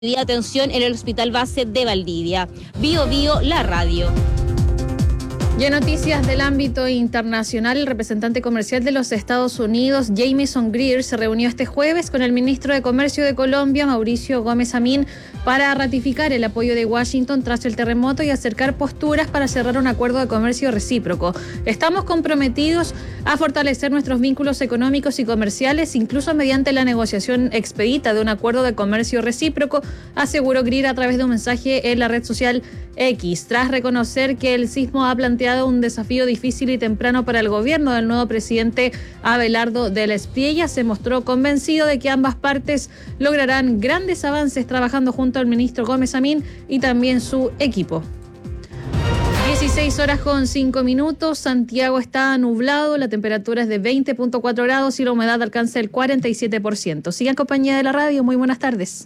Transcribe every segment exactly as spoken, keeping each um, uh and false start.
de atención en el Hospital Base de Valdivia. Bio Bio, la radio. Y en noticias del ámbito internacional, el representante comercial de los Estados Unidos, Jamieson Greer, se reunió este jueves con el ministro de Comercio de Colombia, Mauricio Gómez Amín, para ratificar el apoyo de Washington tras el terremoto y acercar posturas para cerrar un acuerdo de comercio recíproco. Estamos comprometidos a fortalecer nuestros vínculos económicos y comerciales, incluso mediante la negociación expedita de un acuerdo de comercio recíproco, aseguró Greer a través de un mensaje en la red social X, tras reconocer que el sismo ha planteado un desafío difícil y temprano para el gobierno del nuevo presidente Abelardo de la Espriella. Se mostró convencido de que ambas partes lograrán grandes avances trabajando junto al ministro Gómez Amín y también su equipo. dieciséis horas con cinco minutos, Santiago está nublado, la temperatura es de veinte punto cuatro grados y la humedad alcanza el cuarenta y siete por ciento. Sigan en compañía de la radio, muy buenas tardes.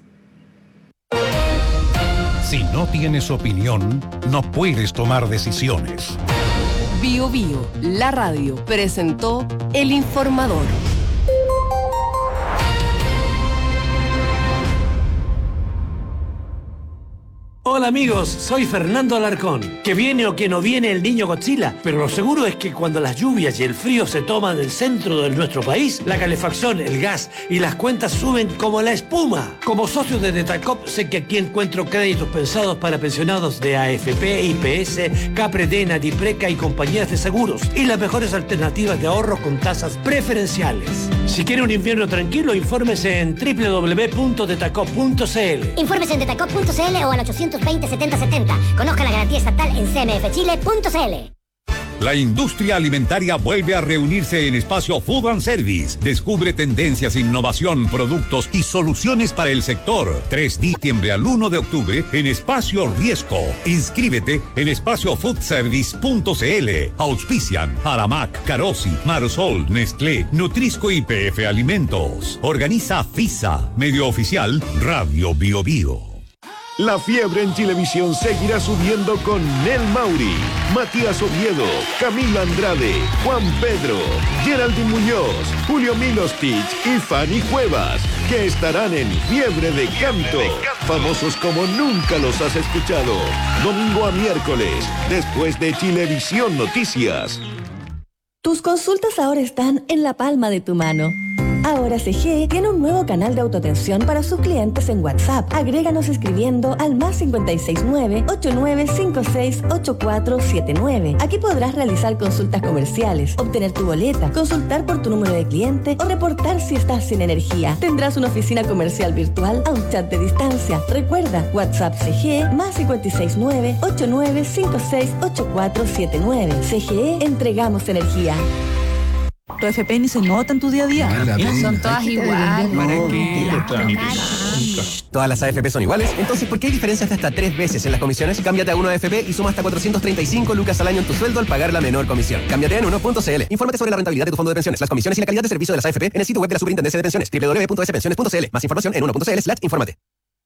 Si no tienes opinión, no puedes tomar decisiones. Bio Bio, la radio, presentó El Informador. Hola amigos, soy Fernando Alarcón. Que viene o que no viene el niño Godzilla, pero lo seguro es que cuando las lluvias y el frío se toman el centro de nuestro país, la calefacción, el gas y las cuentas suben como la espuma. Como socio de Detacop, sé que aquí encuentro créditos pensados para pensionados de A F P, I P S, Capredena, Dipreca y compañías de seguros, y las mejores alternativas de ahorro con tasas preferenciales. Si quiere un invierno tranquilo, infórmese en doble u doble u doble u punto detacop punto c l. Infórmese en detacop punto c l o al ochocientos veinte setenta setenta. Conozca la garantía estatal en c m f chile punto c l. La industria alimentaria vuelve a reunirse en Espacio Food and Service. Descubre tendencias, innovación, productos y soluciones para el sector. tres de diciembre al uno de octubre en Espacio Riesco. Inscríbete en espacio food service punto c l. Auspician Aramac, Carosi, Marosol, Nestlé, Nutrisco y P F Alimentos. Organiza FISA. Medio oficial Radio Bio Bio. La fiebre en Chilevisión seguirá subiendo con Nel Mauri, Matías Oviedo, Camila Andrade, Juan Pedro, Geraldine Muñoz, Julio Milostich y Fanny Cuevas, que estarán en Fiebre de Canto, famosos como nunca los has escuchado. Domingo a miércoles, después de Chilevisión Noticias. Tus consultas ahora están en la palma de tu mano. Ahora C G E tiene un nuevo canal de autoatención para sus clientes en WhatsApp. Agréganos escribiendo al más cinco seis nueve, ocho nueve cinco seis, ocho cuatro siete nueve. Aquí podrás realizar consultas comerciales, obtener tu boleta, consultar por tu número de cliente o reportar si estás sin energía. Tendrás una oficina comercial virtual a un chat de distancia. Recuerda, WhatsApp C G E más cinco seis nueve, ocho nueve cinco seis, ocho cuatro siete nueve. C G E, entregamos energía. Tu F P ni se nota en tu día a día. No, son todas iguales. ¿Para qué? ¿Todas las A F P son iguales? Entonces, ¿por qué hay diferencias de hasta tres veces en las comisiones? Cámbiate a uno A F P y suma hasta cuatrocientos treinta y cinco lucas al año en tu sueldo al pagar la menor comisión. Cámbiate en uno punto c l. Infórmate sobre la rentabilidad de tu fondo de pensiones, las comisiones y la calidad de servicio de las A F P en el sitio web de la Superintendencia de Pensiones, doble u doble u doble u punto s pensiones punto c l. Más información en uno punto c l slash infórmate.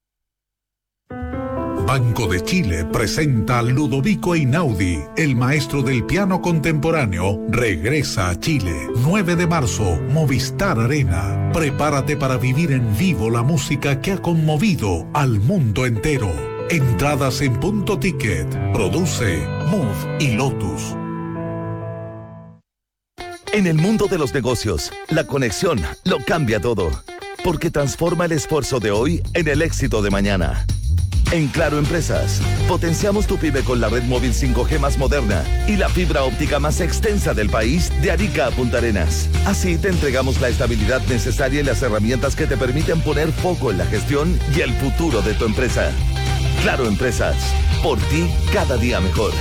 Banco de Chile presenta a Ludovico Einaudi, el maestro del piano contemporáneo, regresa a Chile. nueve de marzo, Movistar Arena. Prepárate para vivir en vivo la música que ha conmovido al mundo entero. Entradas en Punto Ticket. Produce Move y Lotus. En el mundo de los negocios, la conexión lo cambia todo, porque transforma el esfuerzo de hoy en el éxito de mañana. En Claro Empresas, potenciamos tu pyme con la red móvil cinco G más moderna y la fibra óptica más extensa del país de Arica a Punta Arenas. Así te entregamos la estabilidad necesaria y las herramientas que te permiten poner foco en la gestión y el futuro de tu empresa. Claro Empresas, por ti cada día mejor.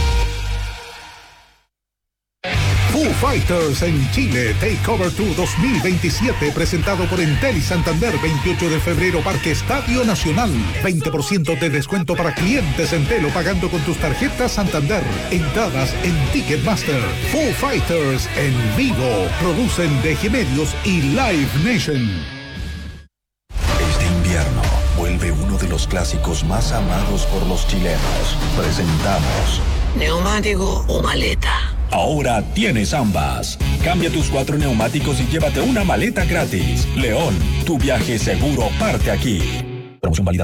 Foo Fighters en Chile, Takeover Tour dos mil veintisiete, presentado por Entel y Santander, veintiocho de febrero, Parque Estadio Nacional. veinte por ciento de descuento para clientes Entel o pagando con tus tarjetas Santander. Entradas en Ticketmaster. Foo Fighters en vivo. Producen D G Medios y Live Nation. Este invierno vuelve uno de los clásicos más amados por los chilenos. Presentamos ¿neumático o maleta? Ahora tienes ambas. Cambia tus cuatro neumáticos y llévate una maleta gratis. León, tu viaje seguro parte aquí. Promoción válida